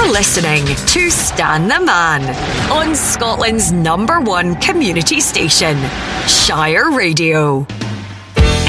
listening to Stan the Man on Scotland's #1 community station, Shire Radio.